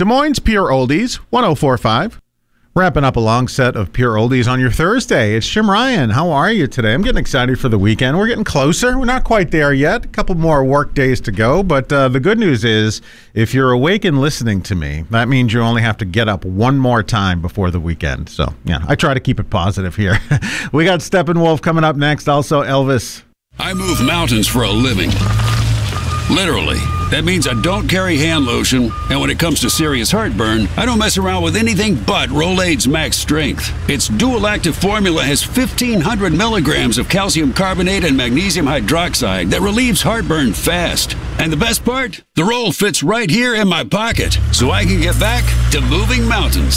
Des Moines Pure Oldies, 104.5. Wrapping up a long set of Pure Oldies on your Thursday. It's Jim Ryan. How are you today? I'm getting excited for the weekend. We're getting closer. We're not quite there yet. A couple more work days to go. But the good news is, if you're awake and listening to me, that means you only have to get up one more time before the weekend. So, yeah, I try to keep it positive here. We got Steppenwolf coming up next. Also, Elvis. I move mountains for a living. Literally. That means I don't carry hand lotion, and when it comes to serious heartburn, I don't mess around with anything but Rolaids Max Strength. Its dual-active formula has 1,500 milligrams of calcium carbonate and magnesium hydroxide that relieves heartburn fast. And the best part? The roll fits right here in my pocket, so I can get back to moving mountains.